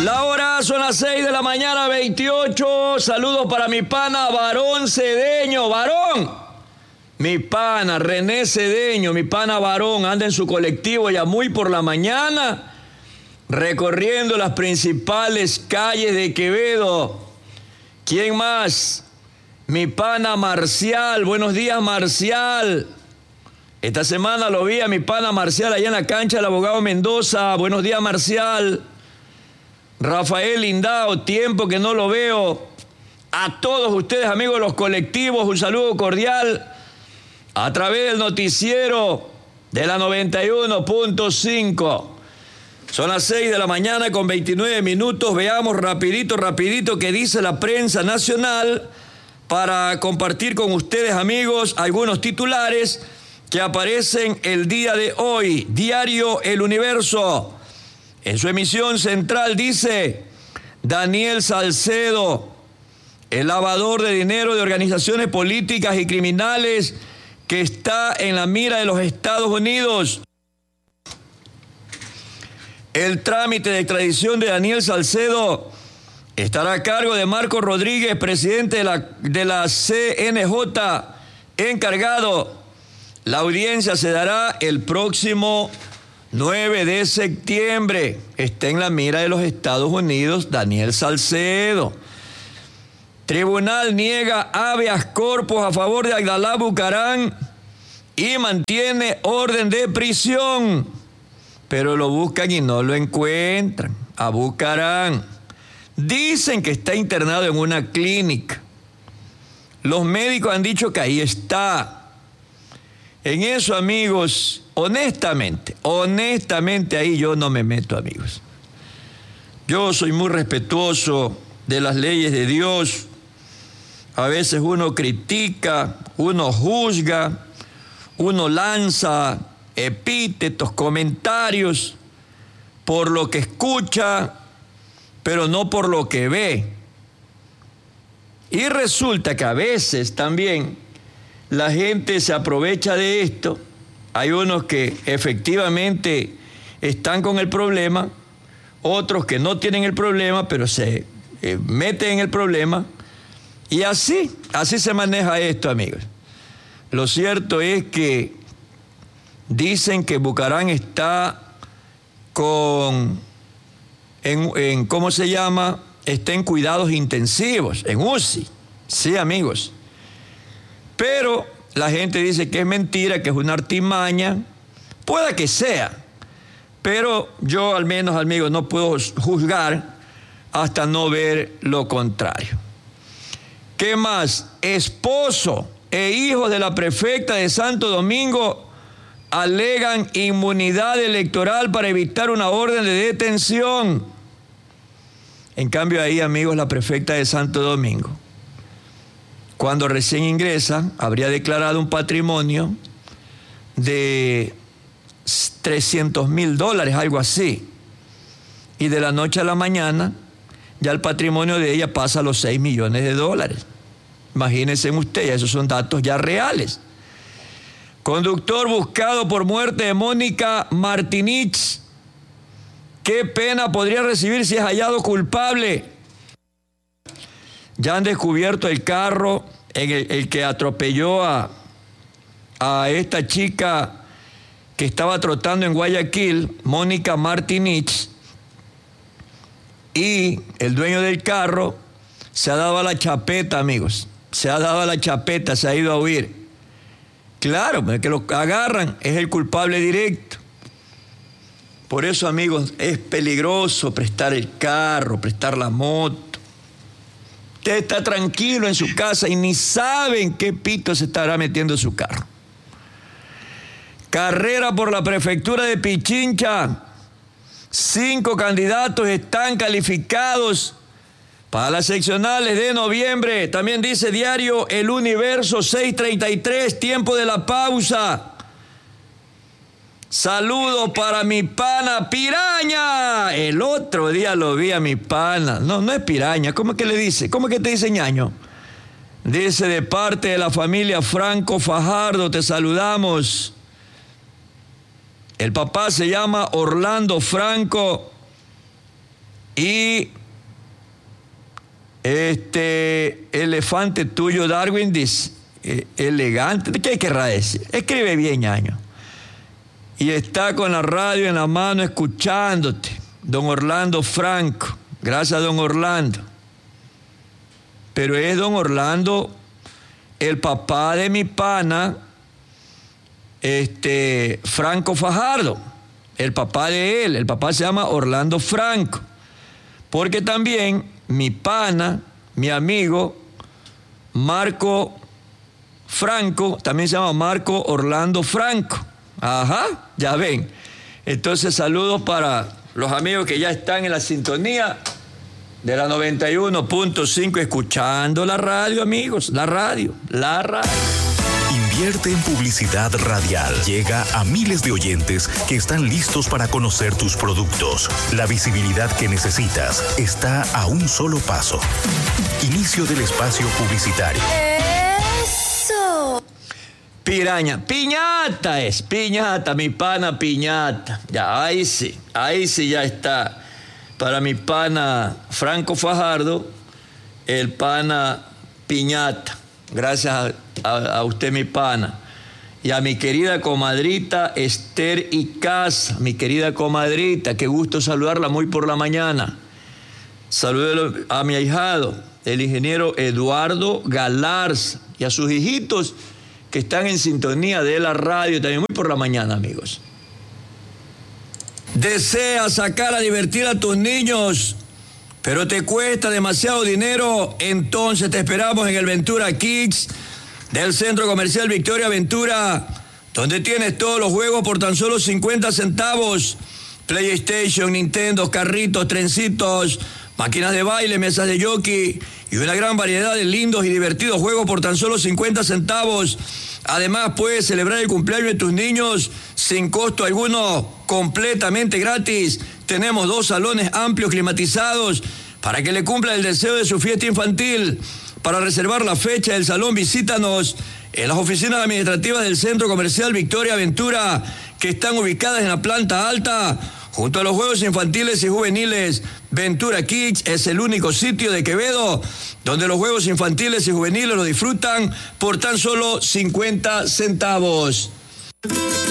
La hora son las 6 de la mañana, 28. Saludos para mi pana Varón Cedeño. Varón, mi pana René Cedeño, mi pana Varón, anda en su colectivo ya muy por la mañana, recorriendo las principales calles de Quevedo. ¿Quién más? Mi pana Marcial. Buenos días, Marcial. Esta semana lo vi a mi pana Marcial allá en la cancha del Abogado Mendoza. Buenos días, Marcial. Rafael Lindao, tiempo que no lo veo. A todos ustedes, amigos de los colectivos, un saludo cordial a través del noticiero de la 91.5. Son las 6 de la mañana con 29 minutos. Veamos rapidito qué dice la prensa nacional para compartir con ustedes, amigos, algunos titulares que aparecen el día de hoy. Diario El Universo. En su emisión central dice: Daniel Salcedo, el lavador de dinero de organizaciones políticas y criminales que está en la mira de los Estados Unidos. El trámite de extradición de Daniel Salcedo estará a cargo de Marco Rodríguez, presidente de la CNJ, encargado. La audiencia se dará el próximo 9 de septiembre. Está en la mira de los Estados Unidos Daniel Salcedo. Tribunal niega habeas corpus a favor de Abdalá Bucaram y mantiene orden de prisión. Pero lo buscan y no lo encuentran. A Bucaram. Dicen que está internado en una clínica. Los médicos han dicho que ahí está. En eso, amigos, honestamente, ahí yo no me meto, amigos. Yo soy muy respetuoso de las leyes de Dios. A veces uno critica, uno juzga, uno lanza epítetos, comentarios por lo que escucha, pero no por lo que ve. Y resulta que a veces también la gente se aprovecha de esto. Hay unos que efectivamente están con el problema, otros que no tienen el problema, pero se meten en el problema. Y así se maneja esto, amigos. Lo cierto es que dicen que Bucaram está ¿cómo se llama? Está en cuidados intensivos, en UCI. Sí, amigos. Pero la gente dice que es mentira, que es una artimaña. Pueda que sea, pero yo al menos, amigos, no puedo juzgar hasta no ver lo contrario. ¿Qué más? Esposo e hijo de la prefecta de Santo Domingo alegan inmunidad electoral para evitar una orden de detención. En cambio ahí, amigos, la prefecta de Santo Domingo, cuando recién ingresa, habría declarado un patrimonio de $300,000, algo así. Y de la noche a la mañana, ya el patrimonio de ella pasa a los $6 millones. Imagínense ustedes, esos son datos ya reales. Conductor buscado por muerte de Mónica Martinich. ¿Qué pena podría recibir si es hallado culpable? Ya han descubierto el carro en el que atropelló a esta chica que estaba trotando en Guayaquil, Mónica Martinich, y el dueño del carro se ha dado a la chapeta, amigos. Se ha dado a la chapeta, se ha ido a huir. Claro, el que lo agarran es el culpable directo. Por eso, amigos, es peligroso prestar el carro, prestar la moto. Usted está tranquilo en su casa y ni saben qué pito se estará metiendo en su carro. Carrera por la prefectura de Pichincha. 5 candidatos están calificados para las seccionales de noviembre. También dice Diario El Universo, 6:33, tiempo de la pausa. Saludos para mi pana Piraña. El otro día lo vi a mi pana. No es Piraña. ¿Cómo es que le dice? ¿Cómo es que te dice ñaño? Dice: de parte de la familia Franco Fajardo, te saludamos. El papá se llama Orlando Franco Y elefante tuyo, Darwin, dice, elegante, ¿qué querrá decir? Escribe bien, ñaño. Y está con la radio en la mano escuchándote, don Orlando Franco. Gracias, don Orlando. Pero es don Orlando, el papá de mi pana, Franco Fajardo. El papá de él, el papá se llama Orlando Franco. Porque también mi pana, mi amigo, Marco Franco, también se llama Marco Orlando Franco. Ajá, ya ven. Entonces, saludos para los amigos que ya están en la sintonía de la 91.5, escuchando la radio, amigos, la radio. Invierte en publicidad radial. Llega a miles de oyentes que están listos para conocer tus productos. La visibilidad que necesitas está a un solo paso. Inicio del espacio publicitario. ¡Eso! Piraña, piñata, mi pana piñata. Ya, ahí sí ya está. Para mi pana Franco Fajardo, el pana piñata. Gracias a usted, mi pana. Y a mi querida comadrita Esther Icaza, mi querida comadrita, qué gusto saludarla muy por la mañana. Saludo a mi ahijado, el ingeniero Eduardo Galarza, y a sus hijitos que están en sintonía de la radio también muy por la mañana, amigos. ¿Deseas sacar a divertir a tus niños, pero te cuesta demasiado dinero? Entonces te esperamos en el Ventura Kids del Centro Comercial Victoria Ventura, donde tienes todos los juegos por tan solo 50 centavos. PlayStation, Nintendo, carritos, trencitos, máquinas de baile, mesas de jockey y una gran variedad de lindos y divertidos juegos por tan solo 50 centavos. Además, puedes celebrar el cumpleaños de tus niños sin costo alguno, completamente gratis. Tenemos 2 salones amplios climatizados para que le cumpla el deseo de su fiesta infantil. Para reservar la fecha del salón, visítanos en las oficinas administrativas del Centro Comercial Victoria Ventura, que están ubicadas en la planta alta, junto a los juegos infantiles y juveniles. Ventura Kids es el único sitio de Quevedo donde los juegos infantiles y juveniles lo disfrutan por tan solo 50 centavos.